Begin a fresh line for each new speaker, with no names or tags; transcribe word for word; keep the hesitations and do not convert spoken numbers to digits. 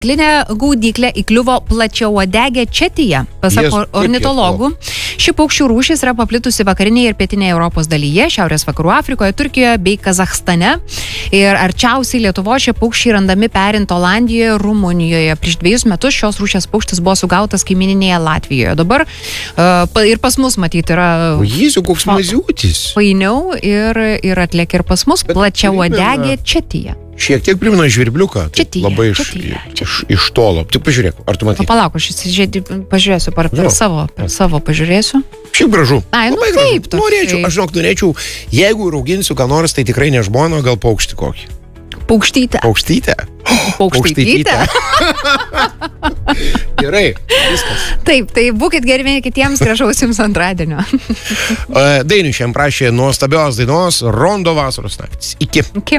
Klinė gaudyklė įkliuvo plačiauodegę četiją. Pasak
Jes-
ornitologų, ši paukščių rūšis yra paplitusi vakarinėje ir pietinėje Europos dalyje, Šiaurės vakarų Afrikoje, Turkijoje bei Kazachstane. Ir arčiausiai Lietuvoje šie paukščiai randami perinti Olandijoje, Rumunijoje. Prieš dviejus metus šios rūšies paukštis buvo sugautas kaimininėje Latvijoje. Dabar uh, pa- ir pas mus matyti yra
O Jėziu, koks maziutis.
painiau ir, ir atliek ir pas mus
Bet
plačiauodegė
primena-
četija.
Šiek tiek primena žvirbliuką. taip
Četyje,
Labai iš,
četyje,
iš, iš tolo. Tik pažiūrėk, ar tu matai?
Palauk, aš įsižiūrėti, pažiūrėsiu, per, per
Jo.
savo, per savo pažiūrėsiu.
Šiaip gražu.
Ai, nu
Labai
taip,
gražu.
toksai.
Norėčiau, aš žinok, norėčiau, jeigu rauginsiu ką nors, tai tikrai ne žmoną, gal paukštį kokį.
Paukštytę.
Paukštytę?
Paukštytytę.
Gerai, viskas.
Taip, tai būkit gerimi kitiems, gražaus jums antradienio.
E, Dainius šiandien prašė nuostabios dainos Rondo vasaros naktis. Iki.
Iki.